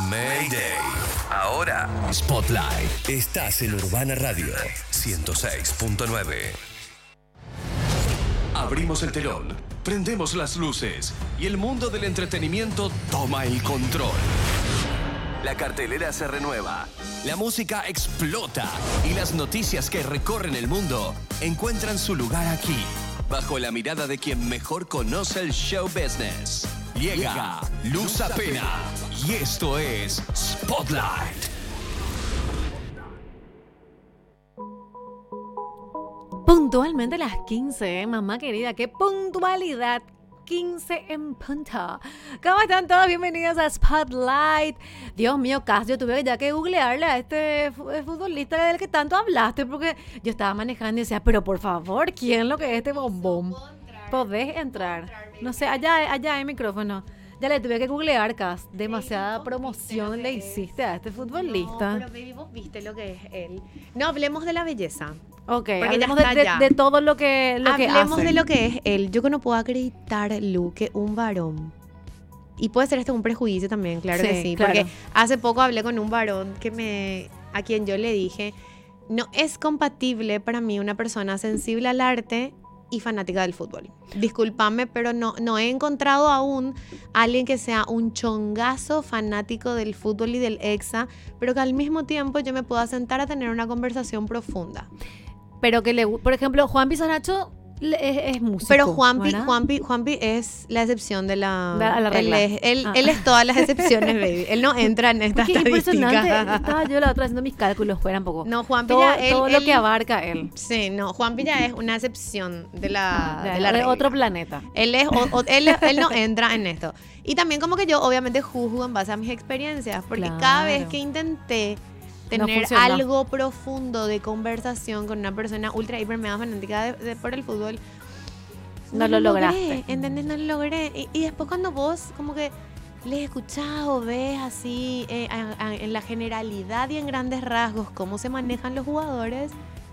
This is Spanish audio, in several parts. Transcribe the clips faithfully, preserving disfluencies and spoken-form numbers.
Mayday. Ahora, Spotlight. Estás en Urbana Radio ciento seis punto nueve. Abrimos el telón, prendemos las luces y el mundo del entretenimiento toma el control. La cartelera se renueva, la música explota y las noticias que recorren el mundo encuentran su lugar aquí, bajo la mirada de quien mejor conoce el show business. Llega Luz Apena y esto es Spotlight. Puntualmente a las quince, ¿eh? Mamá querida, qué puntualidad. quince en punto. ¿Cómo están todos? Bienvenidos a Spotlight. Dios mío, casi yo tuve ya que googlearle a este futbolista del que tanto hablaste, porque yo estaba manejando y decía, pero por favor, ¿quién lo que es este bombón? Podés entrar. No sé, allá, allá hay micrófono. Ya le tuve que googlear, Cas. Demasiada promoción le hiciste a este futbolista. No, pero baby, vos viste lo que es él. No hablemos de la belleza. Ok, hablemos de, de, de todo lo que, lo que hace. Hablemos de lo que es él. Yo que no puedo acreditar, Lu, que un varón, y puede ser este un prejuicio también, claro Sí, que sí, claro. porque hace poco hablé con un varón que me, a quien yo le dije, no es compatible para mí una persona sensible al arte y fanática del fútbol. Discúlpame, pero no, no he encontrado aún a alguien que sea un chongazo fanático del fútbol y del exa, pero que al mismo tiempo yo me pueda sentar a tener una conversación profunda. Pero que le, por ejemplo, Juan Pizarracho es, es músico. Pero Juanpi, ¿verdad? Juanpi, Juanpi es la excepción de la, De la regla. Él es, él, Ah. él es todas las excepciones, baby. Él no entra en esta Porque es impresionante. estadística. Estaba yo la otra haciendo mis cálculos, fuera un poco. No, Juanpi todo, ya, él, todo lo él- que abarca él. Sí, no, Juanpi ya es una excepción de la, Ah, de, de la de regla. otro planeta. Él, es, o- o- él, él no entra en esto. Y también como que yo obviamente juzgo en base a mis experiencias, porque Claro. cada vez que intenté No tener funcionó. algo profundo de conversación con una persona ultra, hiper, mega fanática de, de- por el fútbol, No lo logré, lograste. ¿entendés? No lo logré. Y, y después cuando vos como que les escuchás o ves así eh, a- a- en la generalidad y en grandes rasgos cómo se manejan los jugadores,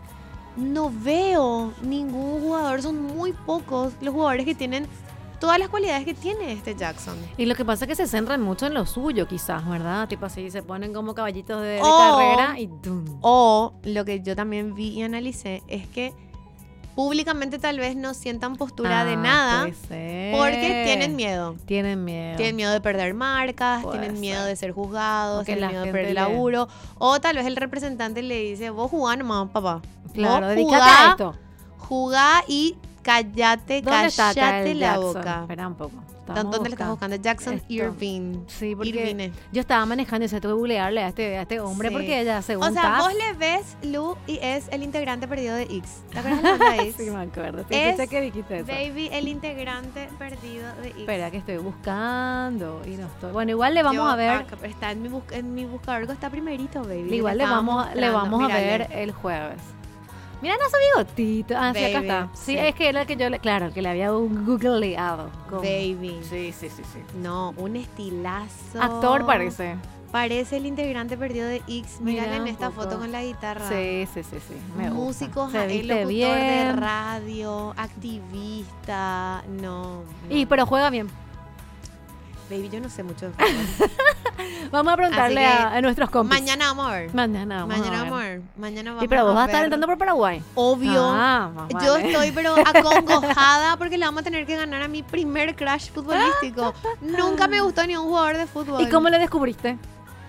no veo ningún jugador, son muy pocos los jugadores que tienen todas las cualidades que tiene este Jackson. Y lo que pasa es que se centran mucho en lo suyo, quizás, ¿verdad? Tipo así, se ponen como caballitos de, de O- carrera y ¡dum! O lo que yo también vi y analicé es que públicamente tal vez no sientan postura de Ah, nada puede ser. porque tienen miedo. Tienen miedo. Tienen miedo de perder marcas, Puede tienen miedo ser. de ser juzgados, O que tienen la miedo de gente perder le- laburo. O tal vez el representante le dice, vos jugá nomás, papá. Claro, vos dedícate jugá, a esto. Jugá y cállate, ¿Dónde está acá cállate el la Jackson? boca. Espera un poco. ¿Dónde Estamos le estás buscando? Jackson Esto. Irving. Sí, porque Irvine. yo estaba manejando y se tuve que googlearle a este, a este hombre Sí. porque ella según O sea, Taz- vos le ves, Lu, y es el integrante perdido de X. ¿Te acuerdas de la banda X? Sí, me acuerdo. Sí, Es pensé que dijiste eso. Baby, el integrante perdido de X. Espera, que estoy buscando y no estoy. Bueno, igual le vamos Yo a ver. acá- está en mi, bus- en mi buscador que está primerito, baby. Igual le estaba vamos, a- le mostrando. vamos a Mírale. ver el jueves. Mira, no su bigotito. Ah, sí, acá Baby, está. Sí, sí. es que era el que yo le. Claro, el que le había googleado. con- Baby. Sí, sí, sí, sí. No, un estilazo. Actor parece. Parece el integrante perdido de X. Mira Mírale en un esta poco. foto con la guitarra. Sí, sí, sí, sí. Me gusta. Músico, Se el viste locutor de bien. radio, activista. No, no. Y pero juega bien. Baby, yo no sé mucho de fútbol. Vamos a preguntarle Así que a, a nuestros compis. Mañana, amor. Mañana, vamos Mañana, a ver. amor. Mañana vamos Y pero vos vas a ver. estar entrando por Paraguay. Obvio. Ah, más Yo vale. estoy pero acongojada porque le vamos a tener que ganar a mi primer crash futbolístico. Nunca me gustó ni un jugador de fútbol. ¿Y cómo le descubriste?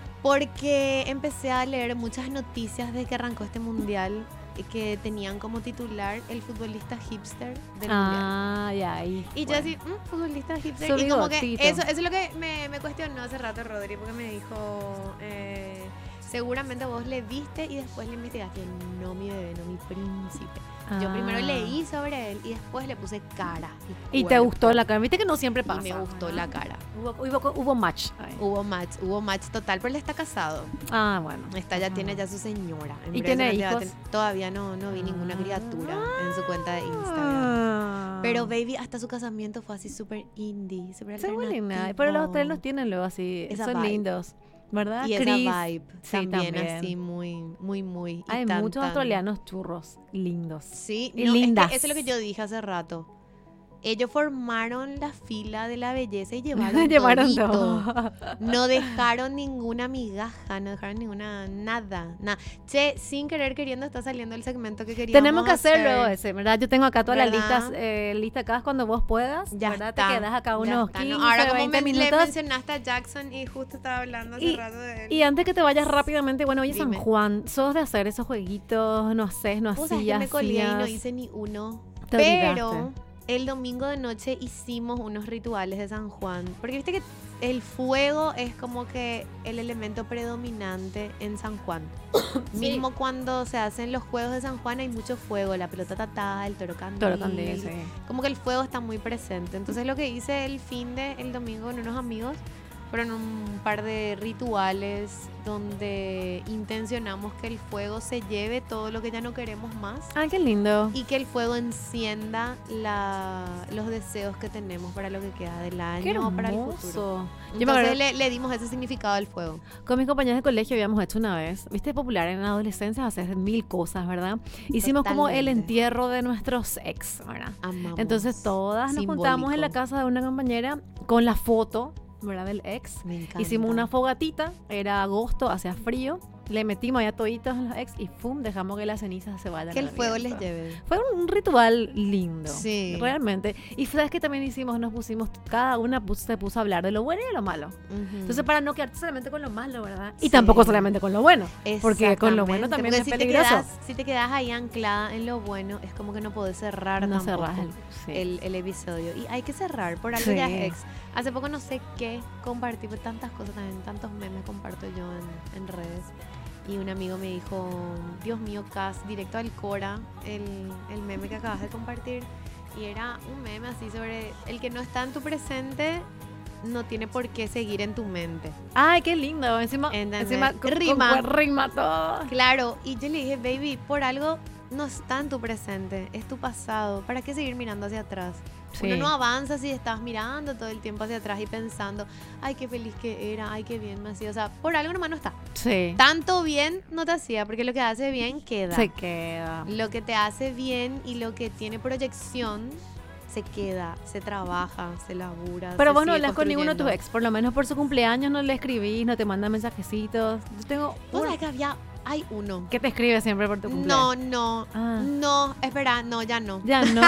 Porque empecé a leer muchas noticias de que arrancó este mundial y que tenían como titular el futbolista hipster del mundial. Ah, ya ahí. Y yo fue. así, "Mm, futbolista hipster". Su Y como que bigotito. eso, eso es lo que me, me cuestionó hace rato Rodri, porque me dijo, eh, seguramente vos le viste y después le investigaste. No, mi bebé, no, mi príncipe. Yo Ah. primero leí sobre él y después le puse cara. Y te cuerpo. gustó la cara. Viste que no siempre Y pasa. me gustó la cara. Hubo, hubo, hubo match. ahí. Hubo match, hubo match total, pero él está casado. Ah, bueno. Esta ya Ah. tiene ya su señora. En ¿Y breve tiene seguramente va a hijos? ten- Todavía no, no vi ninguna criatura en su cuenta de Instagram. Ah. Pero baby, hasta su casamiento fue así súper indie, súper Se huelen nada. alternativo. Pero los hoteles los tienen luego así. Esa son vibe. lindos. ¿Verdad? Y Chris. esa vibe Sí, también, también. así muy, muy, muy. y Hay tan, muchos tan- australianos churros lindos. Sí, y no, es que lindas. eso es lo que yo dije hace rato. Ellos formaron la fila de la belleza y llevaron, Llevaron todito. todo. No dejaron ninguna migaja, no dejaron ninguna, nada, nada. Che, sin querer queriendo está saliendo el segmento que queríamos Tenemos que hacerlo hacer. ese, ¿verdad? Yo tengo acá todas las ¿Verdad? listas, eh, lista acá cuando vos puedas, Ya ¿verdad? está, Te quedas acá ya unos está, ¿no? quince, Ahora como veinte me, le minutos. mencionaste a Jackson y justo estaba hablando hace Y- rato de él. Y antes que te vayas rápidamente, bueno, oye, San Dime. Juan, sos de hacer esos jueguitos, no haces, no Vos sabés hacías, que me colgué y no hacías. hice ni uno. Te Pero olvidaste. el domingo de noche hicimos unos rituales de San Juan. Porque viste que el fuego es como que el elemento predominante en San Juan. Sí. Mismo cuando se hacen los juegos de San Juan hay mucho fuego. La pelota tatá, el toro candil. Toro candil, sí. Como que el fuego está muy presente. Entonces lo que hice el fin de el domingo con unos amigos fueron un par de rituales donde intencionamos que el fuego se lleve todo lo que ya no queremos más Ay, qué lindo. y que el fuego encienda la, los deseos que tenemos para lo que queda del año Qué o para el futuro. hermoso. Yo me Entonces acuerdo, le, le dimos ese significado al fuego. con mis compañeros de colegio habíamos hecho una vez, viste, popular en la adolescencia hacer mil cosas, ¿verdad? Hicimos como el Totalmente. entierro de nuestros ex, ¿verdad? Amamos. Entonces todas nos juntamos en la Simbólico. casa de una compañera con la foto, ¿verdad? Del ex. Me encanta. Hicimos una fogatita, era agosto, hacía frío, le metimos ya toditos en los ex y ¡fum! Dejamos que las cenizas se vayan. Que el al fuego viento. les lleve. Fue un ritual lindo. Sí. Realmente. Y sabes que también hicimos, nos pusimos, cada una pus- se puso a hablar de lo bueno y de lo malo. Ujú. Entonces, para no quedarte solamente con lo malo, ¿verdad? Y Sí. tampoco solamente con lo bueno. Porque con lo bueno Exactamente, también porque es si peligroso. Te quedas, si te quedas ahí anclada en lo bueno, es como que no podés cerrar No tampoco cerrás el, sí. el, el episodio. Y hay que cerrar, por algo Sí. ya es ex. Hace poco no sé qué compartí, pues tantas cosas también, tantos memes comparto yo en, en redes. Y un amigo me dijo, Dios mío, Cas, directo al Cora, el, el meme que acabas de compartir. Y era un meme así sobre el que no está en tu presente, no tiene por qué seguir en tu mente. Ay, qué lindo. Encima, ¿Entendés? encima con- con- Rima. con- rima todo. Claro, y yo le dije, baby, por algo no está en tu presente, es tu pasado. ¿Para qué seguir mirando hacia atrás? Sí. Uno no avanza si estás mirando todo el tiempo hacia atrás y pensando, ay, qué feliz que era, ay, qué bien me hacía. O sea, por algo nomás no está. Sí. Tanto bien no te hacía, porque lo que hace bien queda. Se queda. Lo que te hace bien y lo que tiene proyección se queda, se trabaja, se labura. Pero se vos no sigue hablas con ninguno de tus construyendo. ex, por lo menos por su cumpleaños no le escribís, no te mandan mensajecitos. Yo tengo ¿Vos uno sabés que había, hay uno? que te escribe siempre por tu No, cumpleaños. no, Ah. no, espera, no, ya no. Ya no.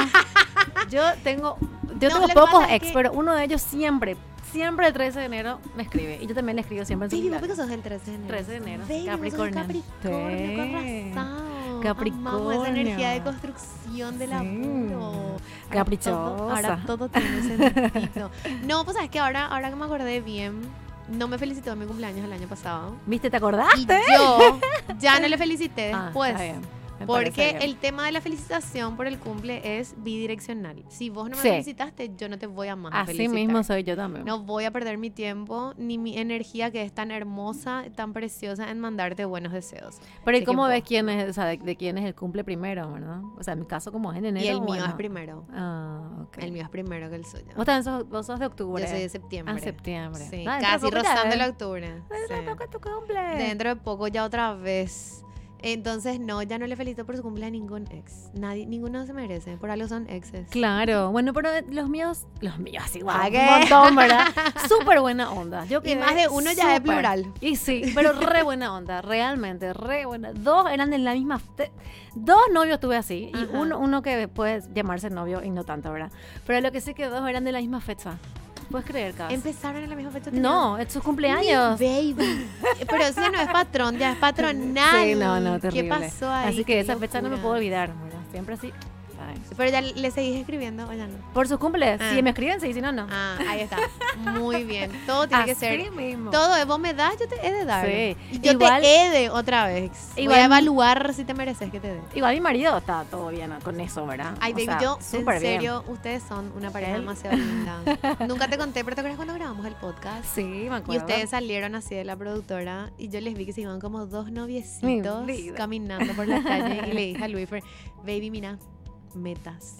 Yo tengo, yo No, tengo lo que pocos pasa es ex, que- pero uno de ellos siempre, siempre el trece de enero me escribe. Y yo también le escribo siempre en su Baby, vos cumpleaños. porque sos el trece de enero. trece de enero, Baby, Capricornio. Vos sos Capricornio, con Sí. razón. Capricornio. Amamos esa energía de construcción del Sí. laburo. Ahora Caprichosa. todo- Ahora todo tiene sentido. No, pues sabes que ahora, ahora que me acordé bien, no me felicitó en mi cumpleaños el año pasado. ¿Viste? ¿Te Y acordaste? yo ya no le felicité Ah, después. está bien. Me parece Porque bien. el tema de la felicitación por el cumple es bidireccional. Si vos no me Sí. felicitaste, yo no te voy a más a Así felicitar. mismo soy yo también. No voy a perder mi tiempo ni mi energía que es tan hermosa, tan preciosa en mandarte buenos deseos. Pero ¿y Así que cómo ves vos. quién es, o sea, de, de quién es el cumple primero, verdad? O sea, en mi caso como es en enero. Y el mío bueno. es primero. Ah, ok. El mío es primero que el suyo. Vos también sos, vos sos de octubre. Yo soy de septiembre. Ah, septiembre. Sí, Ah, dentro de casi poco ya, rozando el ¿eh? octubre. Dentro de Sí. poco es tu cumple. Dentro de poco ya otra vez. Entonces, no, ya no le felicito por su cumple a ningún ex. Nadie, ninguno se merece. Por algo son exes. Claro, bueno, pero los míos, los míos igual, ¿Ah, un qué? montón, ¿verdad? Súper buena onda. Yo Y quedé más de uno ya es súper. plural. Y sí, pero re buena onda, realmente, re buena. Dos eran de la misma, te- dos novios tuve así, y Ajá. uno, uno que puede llamarse novio y no tanto, ¿verdad? Pero lo que sí que dos eran de la misma fecha. ¿Puedes creer, Cas? Empezaron en la misma fecha. No, es sus cumpleaños. Mi baby. Pero eso ya no es patrón, ya es patronal. Sí, no, no, terrible. ¿Qué pasó ahí? Así que Qué esa fecha no me locura. puedo olvidar, ¿verdad? Siempre así. Ay. Pero ya le seguís escribiendo o ya no. Por sus cumples, Ah. si me escriben, sí, si no, no. Ah, ahí está. Muy bien. Todo tiene que Así ser. mismo. Todo es vos me das, yo te he de dar. Sí. Y yo Igual- te he de otra vez. Voy Igual- a evaluar si te mereces que te dé. Igual mi marido está todo bien con eso, ¿verdad? Ay, O baby, sea, yo, en súper bien. serio, ustedes son una pareja Él- demasiado linda. Nunca te conté, pero ¿te acuerdas cuando grabamos el podcast? Sí, me acuerdo. Y ustedes salieron así de la productora y yo les vi que se iban como dos noviecitos Mi vida. caminando por la calle y le dije a Luifer, baby, mira, metas.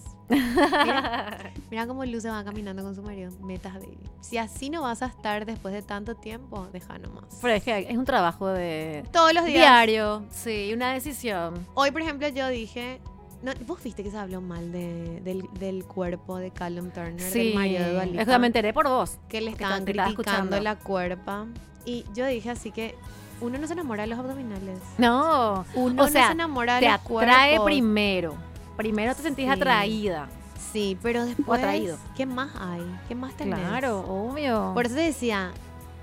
Mira, mira cómo Luz se va caminando con su marido. Metas, baby. Si así no vas a estar después de tanto tiempo, deja nomás. Pero es que es un trabajo de Todos los días. diario, sí, una decisión. Hoy, por ejemplo, yo dije, No, vos viste que se habló mal de, del, del cuerpo de Callum Turner, Sí, del marido de Dua Lipa, es que me enteré por vos. que le que estaban te estaba criticando escuchando. la cuerpa. Y yo dije así que uno no se enamora de los abdominales. No, Uno o sea, no se enamora de te los atrae cuerpos. primero. Primero te sentís Sí. atraída. Sí, pero después, atraído. ¿qué más hay? ¿Qué más tenés? Claro, obvio. Por eso te decía,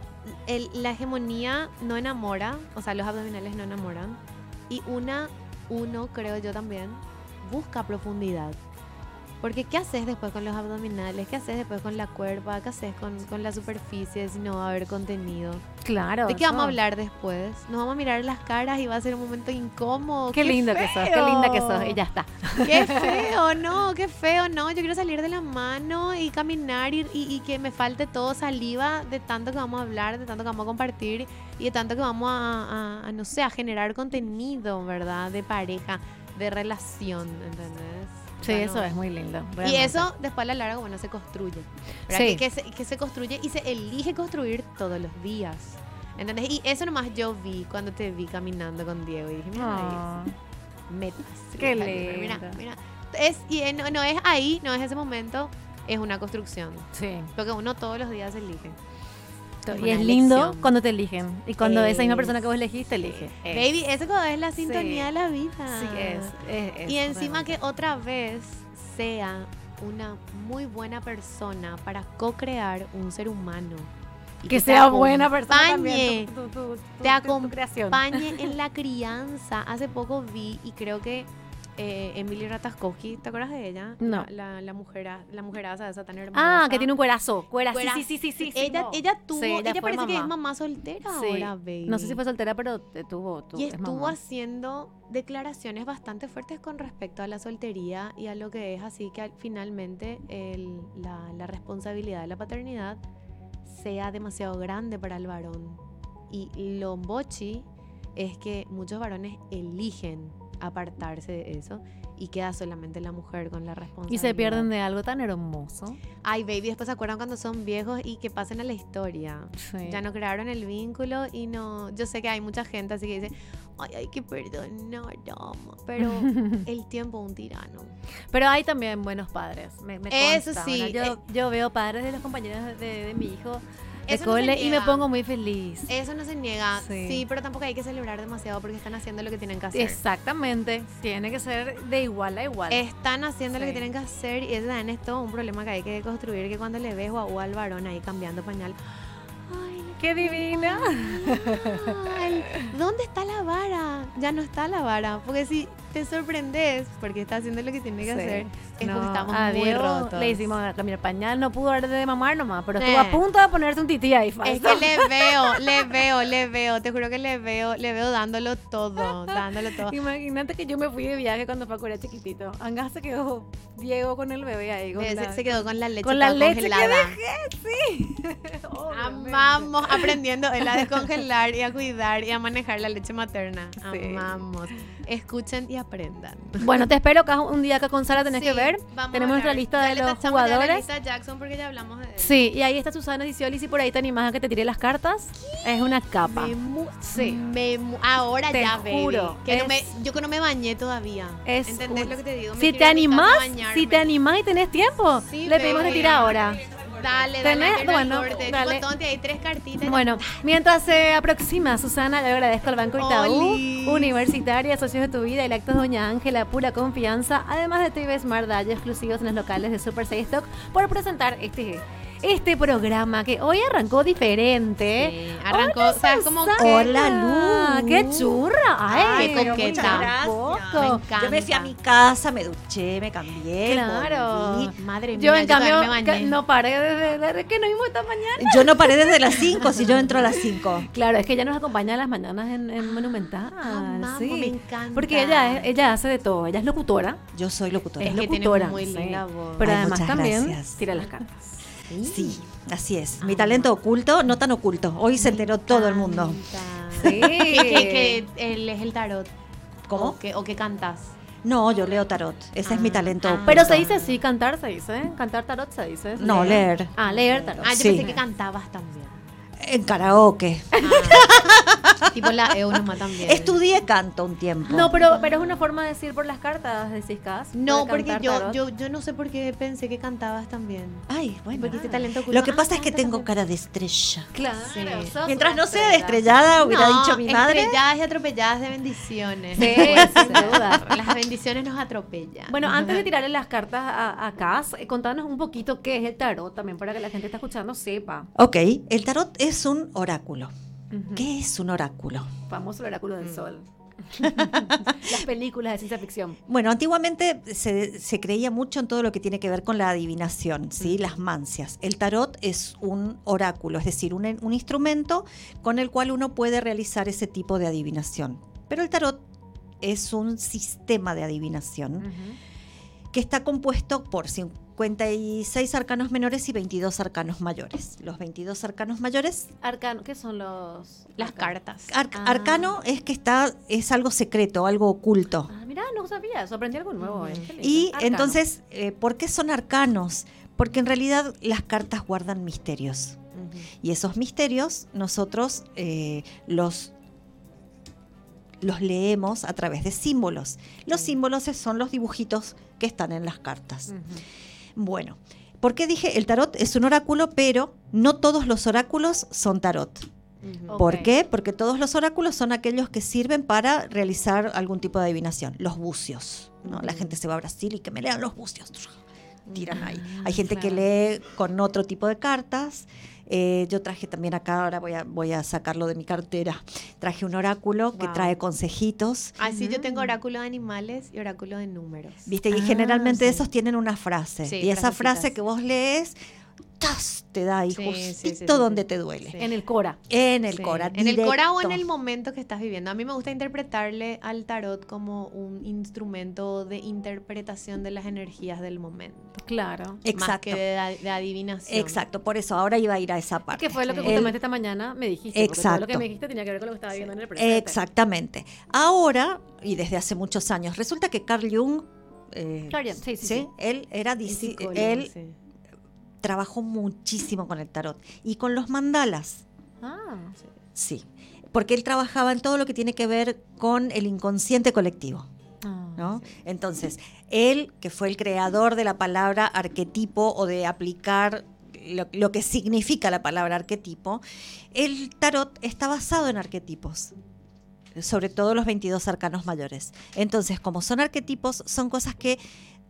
el- la hegemonía no enamora, o sea, los abdominales no enamoran. Y una, uno, creo yo también, busca profundidad. Porque ¿qué haces después con los abdominales? ¿Qué haces después con la cuerpa? ¿Qué haces con, con la superficie si no va a haber contenido? Claro. ¿De qué vamos a eso. hablar después? Nos vamos a mirar las caras y va a ser un momento incómodo. Qué, lindo que sos, qué linda que sos. Y ya está. Qué feo, no, qué feo, no. Yo quiero salir de la mano y caminar y, y- y que me falte todo saliva de tanto que vamos a hablar, de tanto que vamos a compartir y de tanto que vamos a, a- a, no sé, a generar contenido, ¿verdad? De pareja, de relación, ¿entendés? Sí, Ya eso no- es muy lindo. Y realmente. eso después a la larga, bueno, se construye. ¿Verdad? Sí. Que, que se, que se construye y se elige construir todos los días. ¿Entendés? Y eso nomás yo vi cuando te vi caminando con Diego y dije, mira, Ah, metas. Qué Mira, lindo. mira. Es, y eh, no, no es ahí, no es ese momento, es una construcción. sí. Porque uno todos los días elige. Es Y una es lindo elección. cuando te eligen. Y cuando esa misma Es. persona que vos elegiste elige. Es. Baby, eso como es la sintonía Sí. de la vida. Sí, es. es- es Y encima realmente. que otra vez sea una muy buena persona para co-crear un ser humano. Y Que te sea buena persona acompañe, también. Tu, tu- tu- te tu- tu creación. acompañe en la crianza. Hace poco vi y creo que eh, Emily Ratajkowski, ¿te acuerdas de ella? No. La, la, la mujer, la mujeraza esa tan hermosa. Ah, que tiene un cuerazo. Cuera, Cuera- sí, sí, sí, sí, sí. Ella, no. ella tuvo, Sí, ella, fue parece que es mamá. mamá soltera Sí. ahora, baby. No sé si fue soltera, pero eh, tuvo, tuvo Y es estuvo mamá. haciendo declaraciones bastante fuertes con respecto a la soltería y a lo que es así que al- finalmente el- la, la responsabilidad de la paternidad sea demasiado grande para el varón. Y lo bochi es que muchos varones eligen apartarse de eso y queda solamente la mujer con la responsabilidad. Y se pierden de algo tan hermoso. Ay, baby, después se acuerdan cuando son viejos y que pasen a la historia. Sí. Ya no crearon el vínculo y no. Yo sé que hay mucha gente así que dice, ay, hay que perdonar, ama", pero el tiempo es un tirano. Pero hay también buenos padres. Me, me Eso consta, sí, ¿verdad? Yo, eh. yo veo padres de los compañeros de, de- de mi hijo de Eso no se cole y me niega. pongo muy feliz. Eso no se niega, Sí. sí. pero tampoco hay que celebrar demasiado porque están haciendo lo que tienen que hacer. Exactamente. Tiene que ser de igual a igual. Están haciendo lo Sí. que tienen que hacer y ese también es todo un problema que hay que construir, que cuando le ves guau al varón ahí cambiando pañal, ay, ¡Qué divina! Ay, ¿dónde está la vara? Ya no está la vara. Porque si te sorprendes porque está haciendo lo que tiene que Sí. hacer, es No, porque estamos a muy Diego rotos. le hicimos cambiar pañal, no pudo dar de mamar nomás, pero estuvo Eh. a punto de ponerse un tití ahí. Es falso. que le veo, le veo, le veo, te juro que le veo, le veo dándolo todo, dándolo todo. Imagínate que yo me fui de viaje cuando fue a Corea chiquitito. Anga se quedó Diego con el bebé ahí. Con Eh, la- se, se quedó con la leche con la toda leche que congelada. sí. Obviamente. Amamos aprendiendo él a descongelar y a cuidar y a manejar la leche materna. Sí. Amamos. Escuchen y aprendan. Bueno, te espero que un día acá con Sara tenés Sí, que ver. vamos a Tenemos nuestra hablar. lista Ya de le los tachamos ya la jugadores. lista a Jackson porque ya hablamos de él. Sí, y ahí está Susana Dicioli. Si por ahí te animas a que te tire las cartas, es una capa. Me mu- Sí. me mu- ahora Te ya, baby. juro, Que no es- me, yo que no me bañé todavía. Es ¿Entendés un- lo que te digo? Me Si quiero te ir a mi casa a animás, bañarme. si te animás y tenés tiempo, Sí, le pedimos que baby. tire ahora. Dale, dale, Tenés- termina el bueno, corte. dale. Tipo, tonte, hay tres cartitas. Bueno, mientras se aproxima Susana, le agradezco al Banco Itaú, Olis. Universitaria, Socios de tu Vida y Lactos Doña Ángela, pura confianza, además de T V Smart Dalle exclusivos en los locales de Super seis Stock, por presentar este, este programa que hoy arrancó diferente. Sí, arrancó, Hola, ¿sabes cómo Susana. que? Hola, Lu. ¡Qué churra! ¡Ay, Ay, pero coqueta. muchas Me tampoco! encanta. Yo me fui a mi casa, me duché, me cambié. Claro. volví. Madre mía, Yo en todavía cambio me bañé. que no paré desde, desde que nos vimos esta mañana. Yo no paré desde las cinco, si yo entro a las cinco. Claro, es que ella nos acompaña en las mañanas en, en Monumental. Amamos, sí. me encanta. Porque ella, es- ella hace de todo. Ella es locutora. Yo soy locutora. Es Es que tiene locutora. muy sí. linda voz. Pero Ay, además muchas también gracias. tira las cartas. Sí, así es. Mi talento oculto, no tan oculto. Hoy se enteró todo el mundo. Sí. ¿Que, que, que él es el tarot? ¿Cómo? ¿O que, o que cantas? No, yo leo tarot. Ese es mi Ah, talento ah. oculto. Pero se dice así, cantar se dice. ¿eh? Cantar tarot se dice. No, leer. Ah, leer tarot. Ah, yo Sí. pensé que cantabas también. En karaoke. Ah. Tipo la Eunuma también. Estudié canto un tiempo. No, pero, pero es una forma de decir por las cartas, decís, Cas. No, de porque cantar yo, tarot. yo, yo no sé por qué pensé que cantabas también. Ay, bueno. Porque este talento oculto. Lo que pasa Ah, es que canta tengo también. cara de estrella. Claro, Sí. sos Mientras una no sea de estrella. estrellada, hubiera No, dicho mi madre. estrelladas y atropelladas de bendiciones. Sí, Puede sin ser. duda. Las bendiciones nos atropellan. Bueno, antes de tirarle las cartas a, a Cas, eh, contanos un poquito qué es el tarot también para que la gente que está escuchando sepa. Ok, el tarot es un oráculo. Ujú. ¿Qué es un oráculo? Famoso el oráculo Mm. del sol. Las películas de ciencia ficción. Bueno, antiguamente se, se creía mucho en todo lo que tiene que ver con la adivinación, ¿sí? Las mancias. El tarot es un oráculo, es decir, un, un instrumento con el cual uno puede realizar ese tipo de adivinación. Pero el tarot es un sistema de adivinación Ujú. que está compuesto por cincuenta y seis arcanos menores y veintidós arcanos mayores. Los veintidós arcanos mayores, Arcano, ¿qué son los Las arcanos? cartas. ar- Ah. arcano es que está, es algo secreto, algo oculto. Ah, mira, no sabía eso, aprendí algo nuevo. hoy. Qué lindo. Y Arcano. entonces, eh, ¿por qué son arcanos? Porque en realidad las cartas guardan misterios. Ujú. Y esos misterios nosotros eh, los, los leemos a través de símbolos. Los símbolos son los dibujitos que están en las cartas. Ujú. Bueno, ¿por qué dije el tarot es un oráculo, pero no todos los oráculos son tarot? Ujú. Ok. ¿Por qué? Porque todos los oráculos son aquellos que sirven para realizar algún tipo de adivinación. Los bucios, ¿no? La Ujú. gente se va a Brasil y que me lean los bucios. Tiran ahí. Ah, Hay gente que claro. lee con otro tipo de cartas. Eh, yo traje también acá, ahora voy a, voy a sacarlo de mi cartera. Traje un oráculo que Wow. trae consejitos. Ah, sí, yo tengo oráculo de animales y oráculo de números. ¿Viste? Y Ah, generalmente sí. esos tienen una frase. Sí, y esa frasecitas. frase que vos lees, ¡tas! Te da ahí Sí, justito sí, sí, sí, donde sí. te duele. Sí. En el Cora. En el Sí, Cora. En el Cora o en directo. el momento que estás viviendo. A mí me gusta interpretarle al tarot como un instrumento de interpretación de las energías del momento. Claro. Más Exacto. que de, de adivinación. Exacto, por eso ahora iba a ir a esa parte. Que fue lo que Sí. justamente esta mañana me dijiste. Porque todo lo Exacto. que me dijiste tenía que ver con lo que estaba viviendo en el presente. Exactamente. Ahora, y desde hace muchos años, resulta que Carl Jung, eh, Carl Jung, sí, sí, sí. él era El dici- psicólogo, él sí. trabajó muchísimo con el tarot y con los mandalas. Ah, Sí, porque él trabajaba en todo lo que tiene que ver con el inconsciente colectivo, ah, ¿no? Entonces, él, que fue el creador de la palabra arquetipo o de aplicar lo, lo que significa la palabra arquetipo, el tarot está basado en arquetipos, sobre todo los veintidós arcanos mayores. Entonces, como son arquetipos, son cosas que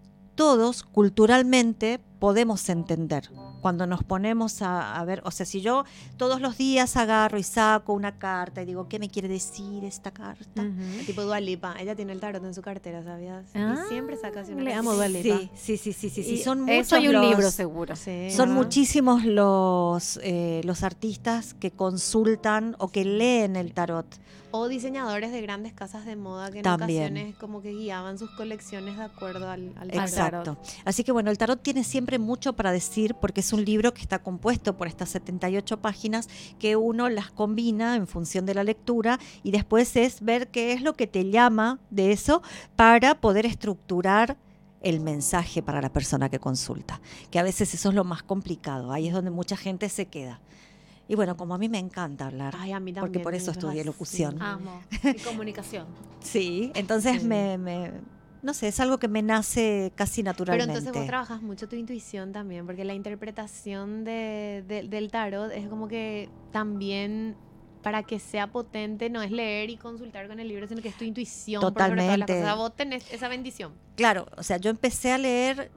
todos culturalmente podemos entender. Cuando nos ponemos a, a ver, o sea, si yo todos los días agarro y saco una carta y digo, ¿qué me quiere decir esta carta? Ujú. Tipo Dua Lipa. Ella tiene el tarot en su cartera, ¿sabías? Ah, y siempre saca así una le cartita. amo Dua Lipa. Sí, sí, sí, sí, sí, sí, Y son muchos eso y un los- libro seguro. Sí. Son Ajá. muchísimos los, eh, los artistas que consultan o que leen el tarot. O diseñadores de grandes casas de moda que en También. ocasiones como que guiaban sus colecciones de acuerdo al, al tarot. Exacto. Así que bueno, el tarot tiene siempre mucho para decir porque es un libro que está compuesto por estas setenta y ocho páginas que uno las combina en función de la lectura y después es ver qué es lo que te llama de eso para poder estructurar el mensaje para la persona que consulta, que a veces eso es lo más complicado, ahí es donde mucha gente se queda. Y bueno, como a mí me encanta hablar, Ay, a mí también. porque por eso es estudié así. locución. Amo. Y comunicación. Sí, entonces Sí. Me, me, no sé, es algo que me nace casi Pero naturalmente. entonces vos trabajas mucho tu intuición también, porque la interpretación de, de- del tarot es como que también para que sea potente no es leer y consultar con el libro, sino que es tu intuición. por sobre todas las Totalmente. cosas. O sea, vos tenés esa bendición. Claro, o sea, yo empecé a leer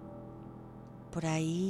por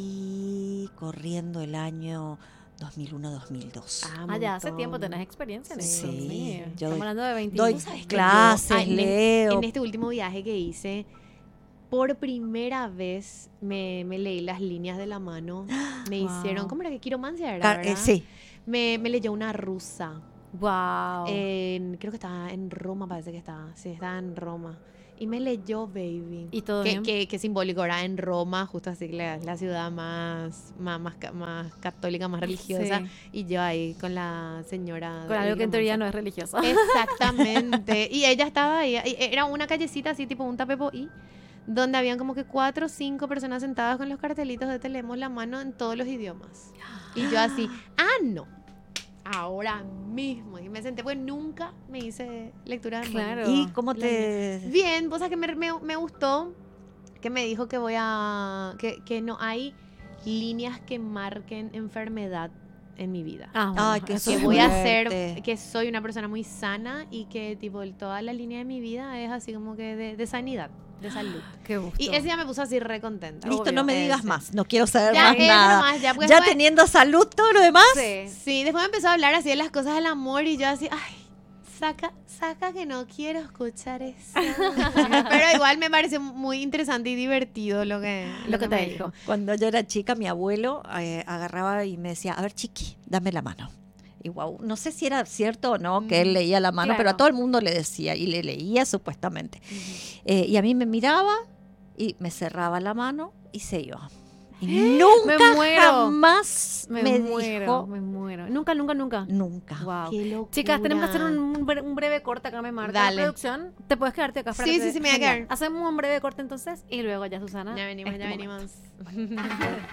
ahí corriendo el año dos mil uno dos mil dos. Ah, ya hace tiempo tenés experiencia en eso. Sí, yo Estamos doy- hablando de veinte Doy ¿Vos sabés que clases, yo, ah, en, leo. en este último viaje que hice, por primera vez me, me leí las líneas de la mano. Me Wow. hicieron, ¿cómo era que quiromancia era? Car- eh, ¿verdad? sí, Me, me leyó una rusa. Wow. En- creo que estaba en Roma, parece que estaba. Sí, estaba en Roma. Y me leyó Baby. ¿Y todo que, bien? que, que simbólico, era en Roma, justo así, la, la ciudad más, más, más, ca- más católica, más religiosa. Sí. Y yo ahí con la señora. Con algo que en teoría no es religioso. Exactamente. Y ella estaba ahí. y Era una callecita así, tipo un tapepoí, donde habían como que cuatro o cinco personas sentadas con los cartelitos de Te leemos la mano en todos los idiomas. Y yo así, ah, no. ahora mismo. Y me senté, pues nunca me hice lectura de manos. Claro. ¿Y cómo te...? Bien, vos sabés que me, me, me gustó que me dijo que voy a... Que, que no hay líneas que marquen enfermedad en mi vida. Ah, bueno, Ay, qué eso Que es voy a suerte. ser, que soy una persona muy sana y que tipo toda la línea de mi vida es así como que de, de sanidad, de salud. Qué gusto. Y ese ya me puso así re contenta. Listo, Obvio, no me digas ese. más. No quiero saber Ya, más ese nada. nomás, ya, pues, ya después- teniendo salud, todo lo demás. Sí. Sí, después me empezó a hablar así de las cosas del amor y yo así, ay, saca, saca que no quiero escuchar eso. Pero igual me pareció muy interesante y divertido lo que, Lo que te me dijo. Cuando yo era chica, mi abuelo eh, agarraba y me decía, a ver, chiqui, dame la mano. Y wow, no sé si era cierto o no que él Mm, leía la mano, claro. pero a todo el mundo le decía y le leía supuestamente. Eh, y a mí me miraba y me cerraba la mano y se iba. Y nunca Me muero. jamás Me, me, muero, dijo me muero. Nunca, nunca, nunca. nunca. Wow. Qué locura. Chicas, tenemos que hacer un, un bre- un breve corte acá, me marca Dale. la producción. ¿Te puedes quedarte acá? Sí, Espérate. sí, sí, me voy a Genial. quedar. Hacemos un breve corte entonces y luego ya, Susana. Ya venimos, es ya tu momento. venimos.